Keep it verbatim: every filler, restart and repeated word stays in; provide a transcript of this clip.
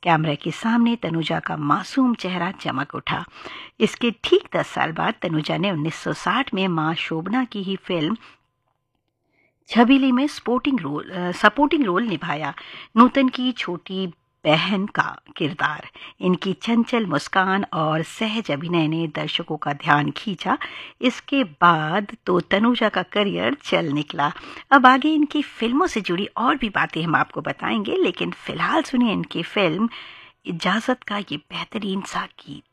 कैमरे के सामने तनुजा का मासूम चेहरा चमक उठा। इसके ठीक दस साल बाद तनुजा ने उन्नीस सौ साठ में मां शोभना की ही फिल्म छबीली में स्पोर्टिंग रोल सपोर्टिंग रोल निभाया। नूतन की छोटी बहन का किरदार, इनकी चंचल मुस्कान और सहज अभिनय ने दर्शकों का ध्यान खींचा। इसके बाद तो तनुजा का करियर चल निकला। अब आगे इनकी फिल्मों से जुड़ी और भी बातें हम आपको बताएंगे, लेकिन फिलहाल सुनिए इनकी फिल्म इजाजत का ये बेहतरीन सा गीत।